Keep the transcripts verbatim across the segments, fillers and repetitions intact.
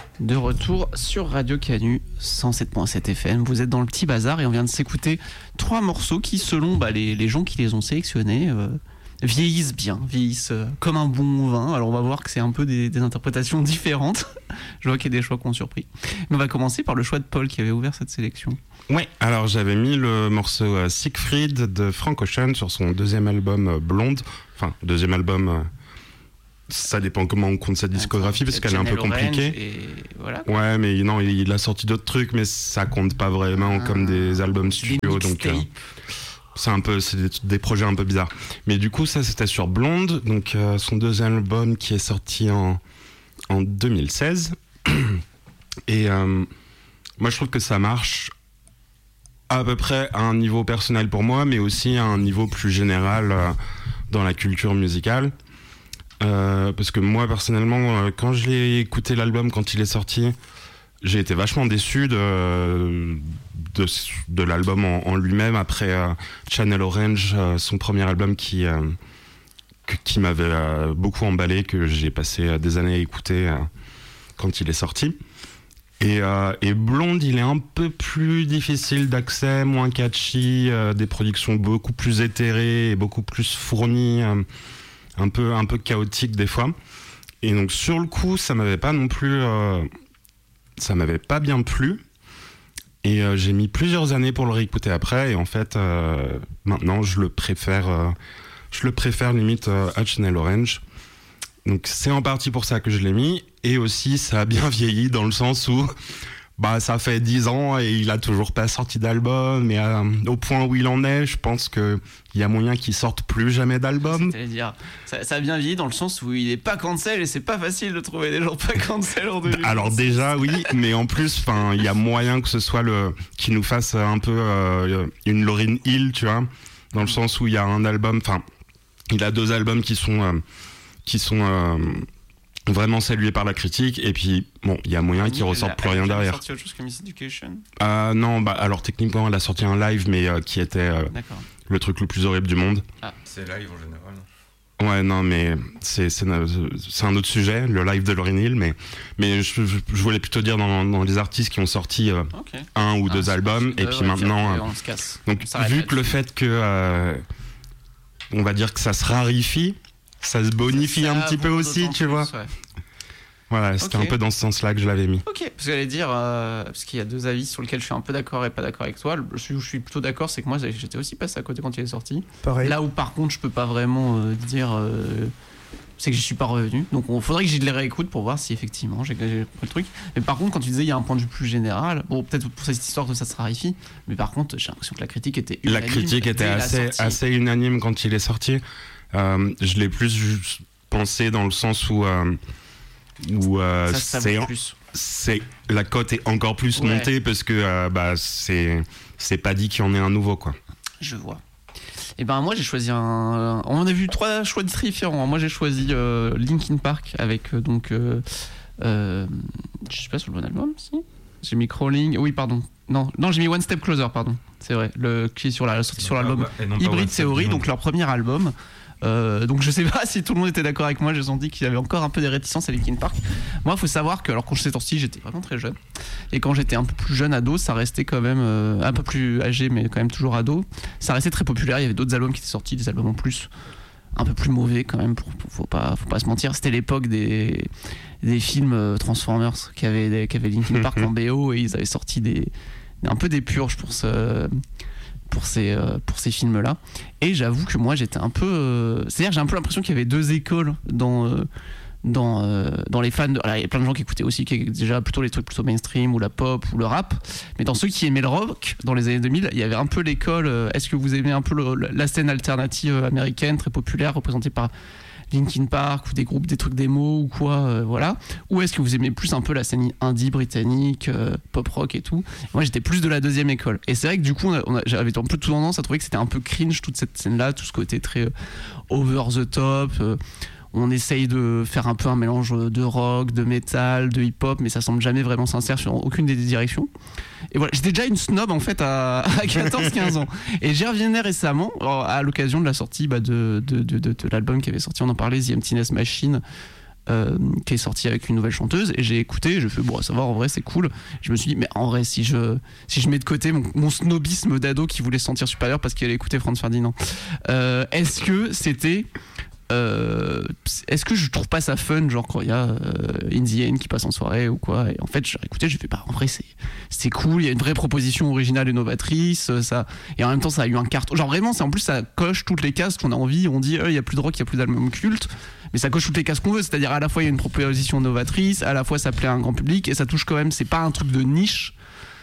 De retour sur Radio Canu cent sept virgule sept F M. Vous êtes dans le petit bazar et on vient de s'écouter trois morceaux qui, selon bah, les, les gens qui les ont sélectionnés, euh, vieillissent bien, vieillissent euh, comme un bon vin. Alors on va voir que c'est un peu des, des interprétations différentes. Je vois qu'il y a des choix qui ont surpris. Mais on va commencer par le choix de Paul qui avait ouvert cette sélection. Ouais, alors j'avais mis le morceau euh, Siegfried de Frank Ocean sur son deuxième album euh, Blonde. Enfin, deuxième album... Euh, ça dépend comment on compte sa discographie, parce qu'elle est un peu compliquée. Et voilà. Ouais, mais non, il a sorti d'autres trucs, mais ça compte pas vraiment ah, comme des albums studio, donc euh, c'est un peu, c'est des, des projets un peu bizarres. Mais du coup, ça c'était sur Blonde, donc euh, son deuxième album qui est sorti en en deux mille seize. Et euh, moi, je trouve que ça marche à peu près à un niveau personnel pour moi, mais aussi à un niveau plus général euh, dans la culture musicale. Euh, parce que moi personnellement euh, quand je l'ai écouté l'album quand il est sorti, j'ai été vachement déçu de de, de l'album en, en lui-même après euh, Channel Orange, euh, son premier album qui euh, que, qui m'avait euh, beaucoup emballé, que j'ai passé euh, des années à écouter euh, quand il est sorti. Et, euh, et Blonde, il est un peu plus difficile d'accès, moins catchy, euh, des productions beaucoup plus éthérées et beaucoup plus fournies. Euh, un peu un peu chaotique des fois, et donc sur le coup ça m'avait pas non plus euh, ça m'avait pas bien plu, et euh, j'ai mis plusieurs années pour le réécouter après, et en fait euh, maintenant je le préfère euh, je le préfère limite euh, à Channel Orange. Donc c'est en partie pour ça que je l'ai mis, et aussi ça a bien vieilli dans le sens où bah ça fait dix ans et il a toujours pas sorti d'album, et euh, au point où il en est, je pense que il y a moyen qu'il sorte plus jamais d'album. C'est-à-dire, ça, ça a bien vieilli dans le sens où il est pas cancel, et c'est pas facile de trouver des gens pas cancel en deux mille. Alors déjà oui, mais en plus, enfin, il y a moyen que ce soit le qui nous fasse un peu euh, une Lauryn Hill, tu vois, dans le sens où il y a un album, enfin, il a deux albums qui sont euh, qui sont euh, vraiment salué par la critique, et puis bon, il y a moyen qu'il ressorte plus rien derrière. Elle a sorti autre chose que Miss Education ? euh, Non, bah alors techniquement elle a sorti un live, mais euh, qui était euh, le truc le plus horrible du monde. Ah. C'est live en général. Ouais, non, mais c'est c'est c'est un autre sujet, le live de Lauryn Hill, mais mais je, je, je voulais plutôt dire dans, dans les artistes qui ont sorti euh, okay. un ou ah, deux albums, et puis maintenant. Euh, on se casse. Donc on vu que le fait que euh, on va dire que ça se raréfie, ça se bonifie ça, un petit peu aussi, tu vois. Ouais. Voilà, c'était okay. un peu dans ce sens-là que je l'avais mis. Ok, parce que j'allais dire, euh, parce qu'il y a deux avis sur lesquels je suis un peu d'accord et pas d'accord avec toi. Celui où je suis plutôt d'accord, c'est que moi j'étais aussi passé à côté quand il est sorti. Pareil. Là où par contre je peux pas vraiment euh, dire, euh, c'est que j'y suis pas revenu. Donc il faudrait que j'y les réécoute pour voir si effectivement j'ai, j'ai pris le truc. Mais par contre, quand tu disais il y a un point de vue plus général, bon peut-être pour cette histoire que ça se raréfie, mais par contre j'ai l'impression que la critique était unanime. La critique était assez, assez unanime quand il est sorti. Euh, je l'ai plus pensé dans le sens où euh, où euh, ça, ça c'est, plus. c'est la cote est encore plus ouais. montée, parce que euh, bah c'est c'est pas dit qu'il y en ait un nouveau, quoi. Je vois. Et ben moi j'ai choisi un. On a vu trois choix différents. Moi j'ai choisi euh, Linkin Park avec euh, donc euh, euh, je sais pas sur le bon album si. J'ai mis Crawling. Oui pardon. Non non j'ai mis One Step Closer pardon. C'est vrai. Le qui est sur la sortie sur l'album Hybrid Theory, donc leur premier album. Euh, donc je sais pas si tout le monde était d'accord avec moi, j'ai senti qu'il y avait encore un peu des réticences à Linkin Park. Moi il faut savoir que alors quand j'étais sorti j'étais vraiment très jeune, et quand j'étais un peu plus jeune ado, ça restait quand même euh, un peu plus âgé mais quand même toujours ado, ça restait très populaire. Il y avait d'autres albums qui étaient sortis, des albums en plus un peu plus mauvais quand même, pour, pour, faut pas faut pas se mentir. C'était l'époque des des films Transformers qui avaient des, qui avaient Linkin Park en B O, et ils avaient sorti des un peu des purges pour ce pour ces euh, pour ces films là, et j'avoue que moi j'étais un peu euh, c'est-à-dire j'ai un peu l'impression qu'il y avait deux écoles dans euh, dans euh, dans les fans de... Alors, il y a plein de gens qui écoutaient aussi qui déjà plutôt les trucs plutôt mainstream ou la pop ou le rap, mais dans ceux qui aimaient le rock dans les années deux mille, il y avait un peu l'école euh, est-ce que vous aimez un peu le, la scène alternative américaine très populaire représentée par Linkin Park ou des groupes, des trucs démo ou quoi, euh, voilà. Ou est-ce que vous aimez plus un peu la scène indie britannique, euh, pop rock et tout. Moi j'étais plus de la deuxième école, et c'est vrai que du coup on a, on a, j'avais un peu tout tendance à trouver que c'était un peu cringe toute cette scène là, tout ce côté très euh, over the top. euh, on essaye de faire un peu un mélange de rock, de métal, de hip-hop, mais ça semble jamais vraiment sincère sur aucune des directions. Et voilà, j'étais déjà une snob en fait à, à quatorze quinze ans. Et j'y revenais récemment, à l'occasion de la sortie bah, de, de, de, de, de l'album qui avait sorti, on en parlait, The Emptiness Machine, euh, qui est sorti avec une nouvelle chanteuse, et j'ai écouté, et j'ai fait bon, ça va, en vrai c'est cool. Je me suis dit mais en vrai si je si je mets de côté mon, mon snobisme d'ado qui voulait se sentir supérieur parce qu'il allait écouter Franz Ferdinand, euh, est-ce que c'était Euh, est-ce que je trouve pas ça fun, genre quand il y a euh, In the End qui passe en soirée ou quoi, et en fait j'ai écouté, j'ai fait bah en vrai c'est c'est cool, il y a une vraie proposition originale et novatrice, ça, et en même temps ça a eu un carton, genre vraiment c'est en plus ça coche toutes les cases qu'on a envie, on dit il y a plus de rock, il y a plus d'album culte, mais ça coche toutes les cases qu'on veut, c'est-à-dire à la fois il y a une proposition novatrice, à la fois ça plaît à un grand public, et ça touche quand même, c'est pas un truc de niche.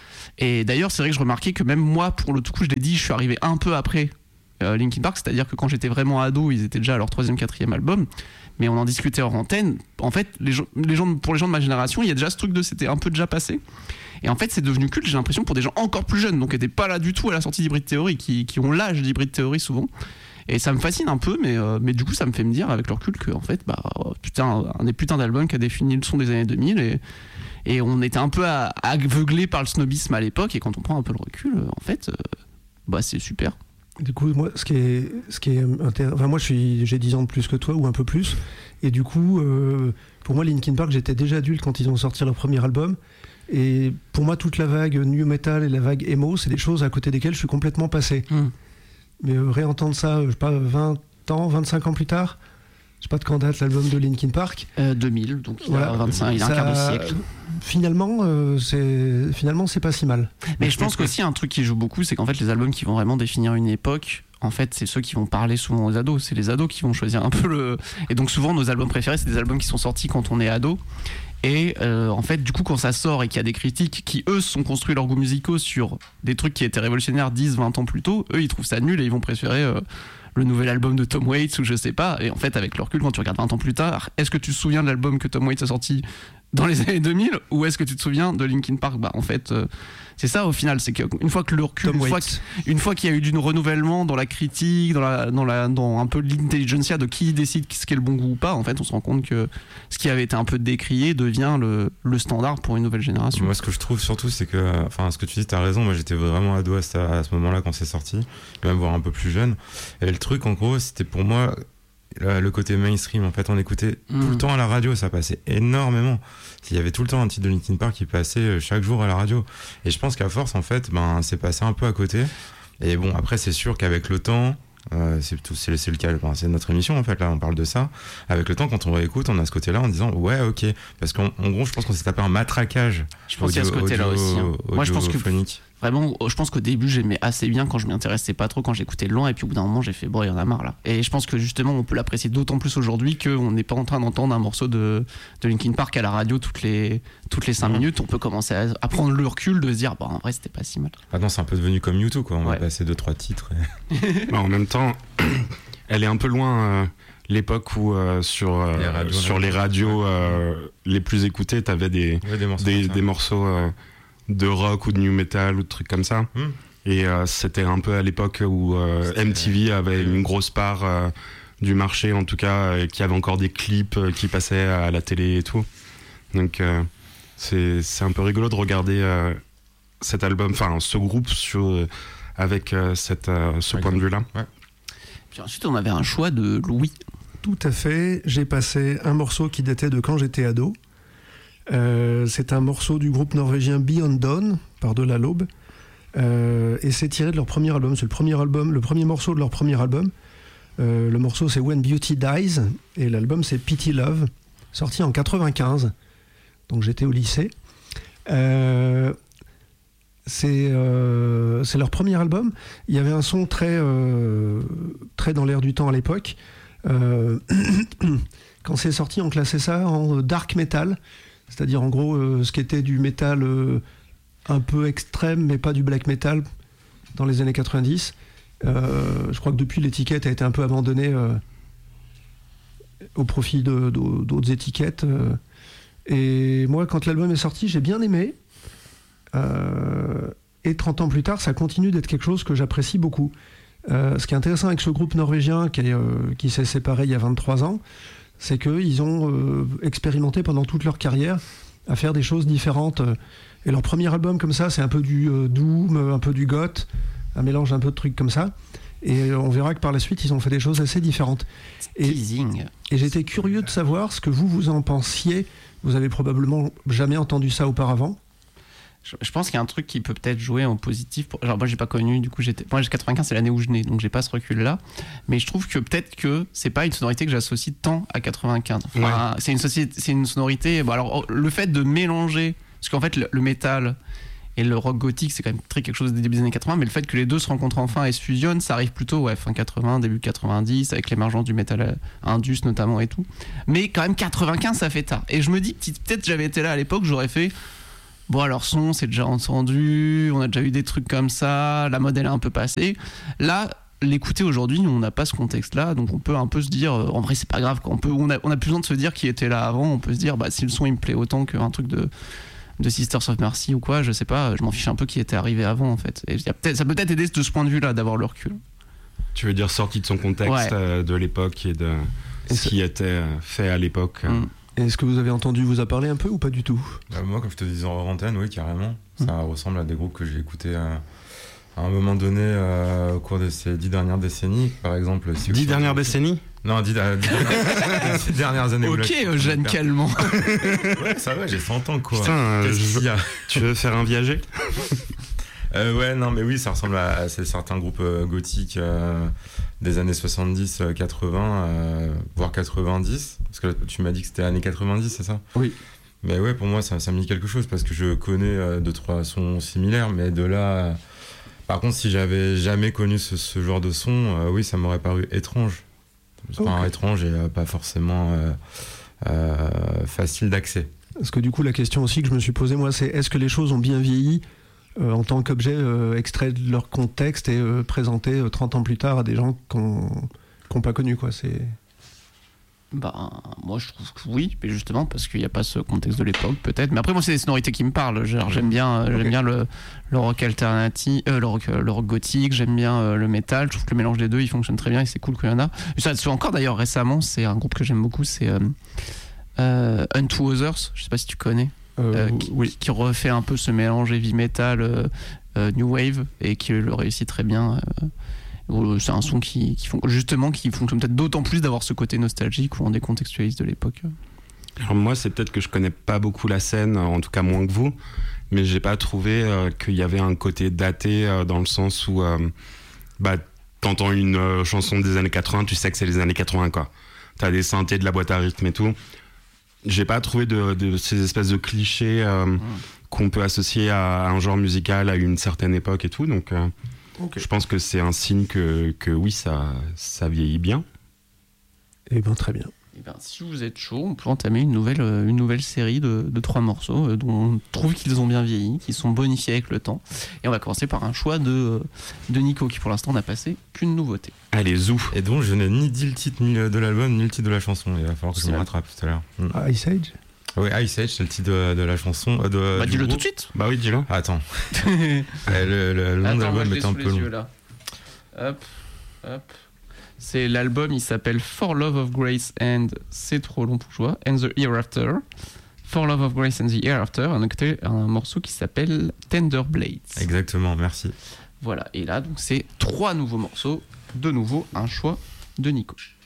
Et d'ailleurs c'est vrai que je remarquais que même moi, pour le tout coup je l'ai dit, je suis arrivé un peu après Euh, Linkin Park, c'est-à-dire que quand j'étais vraiment ado, ils étaient déjà à leur troisième, quatrième album, mais on en discutait hors antenne. En fait, les gens, les gens, pour les gens de ma génération, il y a déjà ce truc de c'était un peu déjà passé. Et en fait, c'est devenu culte, j'ai l'impression, pour des gens encore plus jeunes, donc qui n'étaient pas là du tout à la sortie d'Hybrid Theory, qui, qui ont l'âge d'Hybrid Theory souvent. Et ça me fascine un peu, mais, euh, mais du coup, ça me fait me dire avec leur culte que, en fait, bah, oh, putain, un des putains d'albums qui a défini le son des années deux mille, et, et on était un peu aveuglés par le snobisme à l'époque, et quand on prend un peu le recul, en fait, euh, bah, c'est super. Du coup, moi, ce qui est, ce qui est intéressant, enfin, moi, je suis, j'ai dix ans de plus que toi, ou un peu plus, et du coup, euh, pour moi, Linkin Park, j'étais déjà adulte quand ils ont sorti leur premier album, et pour moi, toute la vague new metal et la vague emo, c'est des choses à côté desquelles je suis complètement passé. Mmh. Mais euh, réentendre ça, je sais pas, vingt ans, vingt-cinq ans plus tard, je sais pas de quand date l'album de Linkin Park. Euh, deux mille, donc il voilà, a vingt-cinq, il a ça, un quart de siècle. Finalement, euh, c'est, finalement, c'est pas si mal. Mais je pense qu'aussi un truc qui joue beaucoup, c'est qu'en fait, les albums qui vont vraiment définir une époque, en fait, c'est ceux qui vont parler souvent aux ados. C'est les ados qui vont choisir un peu le. Et donc, souvent, nos albums préférés, c'est des albums qui sont sortis quand on est ado. Et euh, en fait, du coup, quand ça sort et qu'il y a des critiques qui, eux, se sont construits leurs goûts musicaux sur des trucs qui étaient révolutionnaires dix, vingt ans plus tôt, eux, ils trouvent ça nul et ils vont préférer. Euh, le nouvel album de Tom Waits ou je sais pas, et en fait avec le recul quand tu regardes vingt ans plus tard, est-ce que tu te souviens de l'album que Tom Waits a sorti dans les années deux mille, ou est-ce que tu te souviens de Linkin Park? Bah en fait euh, c'est ça au final, c'est qu'une fois que le recul, une fois, une fois qu'il y a eu du renouvellement dans la critique, dans, la, dans, la, dans un peu l'intelligentsia de qui décide ce qui est le bon goût ou pas, en fait on se rend compte que ce qui avait été un peu décrié devient le, le standard pour une nouvelle génération. Moi ce que je trouve surtout c'est que, enfin ce que tu dis t'as raison, moi j'étais vraiment ado à ce, à ce moment là quand c'est sorti, même voire un peu plus jeune, et le truc en gros c'était pour moi le côté mainstream, en fait on écoutait mmh. tout le temps à la radio, ça passait énormément, il y avait tout le temps un titre de Linkin Park qui passait chaque jour à la radio, et je pense qu'à force en fait ben, c'est passé un peu à côté, et bon après c'est sûr qu'avec le temps euh, c'est, tout, c'est, c'est le cas, enfin, c'est notre émission en fait, là on parle de ça, avec le temps quand on réécoute on a ce côté là en disant ouais ok, parce qu'en en gros je pense qu'on s'est tapé un matraquage, je pense audio, qu'il y a ce côté là aussi hein. Moi je pense que vraiment, je pense qu'au début j'aimais assez bien quand je m'y intéressais pas trop, quand j'écoutais loin, et puis au bout d'un moment j'ai fait bon, il y en a marre là. Et je pense que justement on peut l'apprécier d'autant plus aujourd'hui qu'on n'est pas en train d'entendre un morceau de, de Linkin Park à la radio toutes les, toutes les cinq minutes. On peut commencer à, à prendre le recul de se dire bah en vrai c'était pas si mal. Ah non, c'est un peu devenu comme YouTube quoi, on ouais. va passer deux trois titres. Et... bah, en même temps, elle est un peu loin. Euh... L'époque où euh, sur, euh, les radios, sur les radios euh, les plus écoutées, t'avais des, ouais, des morceaux, des, des morceaux euh, de rock ou de new metal ou de trucs comme ça. Mmh. Et euh, c'était un peu à l'époque où euh, M T V avait une grosse part euh, du marché, en tout cas, et qui avait encore des clips euh, qui passaient à la télé et tout. Donc euh, c'est, c'est un peu rigolo de regarder euh, cet album, enfin ce groupe sur, euh, avec euh, cette, euh, ce ouais, point de vue-là. Ouais. Puis ensuite, on avait un choix de Louis. Tout à fait. J'ai passé un morceau qui datait de quand j'étais ado. Euh, c'est un morceau du groupe norvégien Beyond Dawn, Par-delà l'aube. Euh, et c'est tiré de leur premier album. C'est le premier album, le premier morceau de leur premier album. Euh, le morceau c'est When Beauty Dies et l'album c'est Pity Love, sorti en quatre-vingt-quinze. Donc j'étais au lycée. Euh, c'est, euh, c'est leur premier album. Il y avait un son très, euh, très dans l'air du temps à l'époque. Euh, quand c'est sorti, on classait ça en dark metal, c'est-à-dire en gros euh, ce qui était du métal euh, un peu extrême, mais pas du black metal dans les années quatre-vingt-dix. Euh, je crois que depuis l'étiquette a été un peu abandonnée euh, au profit de, de, d'autres étiquettes. Euh, et moi, quand l'album est sorti, j'ai bien aimé. Euh, et trente ans plus tard, ça continue d'être quelque chose que j'apprécie beaucoup. Euh, ce qui est intéressant avec ce groupe norvégien qui, est, euh, qui s'est séparé il y a vingt-trois ans, c'est qu'ils ont euh, expérimenté pendant toute leur carrière à faire des choses différentes. Et leur premier album comme ça, c'est un peu du euh, doom, un peu du goth, un mélange un peu de trucs comme ça. Et on verra que par la suite, ils ont fait des choses assez différentes. Teasing. Et j'étais curieux de savoir ce que vous, vous en pensiez. Vous avez probablement jamais entendu ça auparavant. Je pense qu'il y a un truc qui peut peut-être jouer en positif. Pour... Genre, moi, j'ai pas connu, du coup, j'étais. Moi, j'ai quatre-vingt-quinze, c'est l'année où je nais, donc j'ai pas ce recul-là. Mais je trouve que peut-être que c'est pas une sonorité que j'associe tant à quatre-vingt-quinze. Enfin, ouais. c'est, une société... c'est une sonorité. Bon, alors, le fait de mélanger. Parce qu'en fait, le, le métal et le rock gothique, c'est quand même très quelque chose des débuts des années quatre-vingts. Mais le fait que les deux se rencontrent enfin et se fusionnent, ça arrive plutôt, ouais, fin quatre-vingts, début quatre-vingt-dix, avec l'émergence du métal indus notamment et tout. Mais quand même, quatre-vingt-quinze, ça fait tard. Et je me dis, peut-être j'avais été là à l'époque, j'aurais fait. Bon, alors son, c'est déjà entendu, on a déjà eu des trucs comme ça, la mode elle est un peu passée. Là, l'écouter aujourd'hui, on n'a pas ce contexte-là, donc on peut un peu se dire, euh, en vrai c'est pas grave, quoi. On, peut, on, a, on a plus besoin de se dire qui était là avant, on peut se dire, bah, si le son il me plaît autant qu'un truc de, de Sisters of Mercy ou quoi, je sais pas, je m'en fiche un peu qui était arrivé avant en fait. Et y a peut-être, ça peut peut-être aider de ce point de vue-là d'avoir le recul. Tu veux dire sorti de son contexte, ouais. euh, de l'époque et de et ce qui était fait à l'époque. Mmh. Est-ce que vous avez entendu vous a parlé un peu ou pas du tout ? Bah, moi, comme je te disais en antenne, oui, carrément. Ça mmh. ressemble à des groupes que j'ai écoutés à, à un moment donné euh, au cours de ces dix dernières décennies. Par exemple, si dix dernières décennies ? Non, dix, euh, dix, dix dernières années. Ok, Jeanne Calment. Ouais, ça va, j'ai cent ans, quoi. Putain, euh, je... tu veux faire un viager ? Euh, ouais, non, mais oui, ça ressemble à, à certains groupes euh, gothiques euh, des années soixante-dix, quatre-vingts, euh, voire quatre-vingt-dix. Parce que là, tu m'as dit que c'était années quatre-vingt-dix, c'est ça ? Oui. Mais ouais, pour moi, ça, ça me dit quelque chose parce que je connais euh, deux, trois sons similaires, mais de là. Euh... Par contre, si j'avais jamais connu ce, ce genre de son, euh, oui, ça m'aurait paru étrange. Enfin, okay. étrange et euh, pas forcément euh, euh, facile d'accès. Parce que du coup, la question aussi que je me suis posée, moi, c'est est-ce que les choses ont bien vieilli ? Euh, en tant qu'objet euh, extrait de leur contexte et euh, présenté euh, trente ans plus tard à des gens qui n'ont pas connu, quoi. C'est... Bah, moi je trouve que oui, mais justement parce qu'il n'y a pas ce contexte de l'époque peut-être. Mais après moi c'est des sonorités qui me parlent. Genre, j'aime bien, okay. j'aime bien le, le rock alternatif, euh, le, rock, le rock gothique. J'aime bien euh, le métal. Je trouve que le mélange des deux il fonctionne très bien et c'est cool qu'il y en a. Et ça soit encore d'ailleurs récemment, c'est un groupe que j'aime beaucoup, c'est euh, euh, Unto Others. Je sais pas si tu connais. Euh, euh, qui, oui. qui refait un peu ce mélange heavy metal, euh, euh, new wave et qui le réussit très bien. Euh, c'est un son qui, qui font, justement qui fonctionne peut-être d'autant plus d'avoir ce côté nostalgique où on décontextualise de l'époque. Alors moi c'est peut-être que je connais pas beaucoup la scène, en tout cas moins que vous, mais j'ai pas trouvé euh, qu'il y avait un côté daté euh, dans le sens où euh, bah, t'entends une euh, chanson des années quatre-vingts, tu sais que c'est les années quatre-vingts quoi. T'as des synthés, de la boîte à rythme et tout. J'ai pas trouvé de, de ces espèces de clichés euh, mmh. qu'on peut associer à un genre musical à une certaine époque et tout, donc euh, okay. je pense que c'est un signe que, que oui, ça, ça vieillit bien. Eh bien, très bien. Eh ben, si vous êtes chaud, on peut entamer une nouvelle, une nouvelle série de, de trois morceaux euh, dont on trouve qu'ils ont bien vieilli, qui sont bonifiés avec le temps. Et on va commencer par un choix de, de Nico, qui pour l'instant n'a passé qu'une nouveauté. Allez, zou. Et donc je n'ai ni dit le titre ni de l'album, ni le titre de la chanson. Il va falloir que c'est je me rattrape tout à l'heure. Mm. Ice Age ? Oui, Ice Age, c'est le titre de, de la chanson. Euh, de, bah dis-le groupe. Tout de suite. Bah oui, dis-le. Attends. le, le, le nom de l'album est un peu long. Là. Hop, hop. C'est l'album, il s'appelle For Love of Grace and c'est trop long pour jouer. And the Hereafter. For Love of Grace and the Hereafter. On a écouté un morceau qui s'appelle Tender Blades. Exactement, merci. Voilà, et là donc c'est trois nouveaux morceaux. De nouveau, un choix de Nico.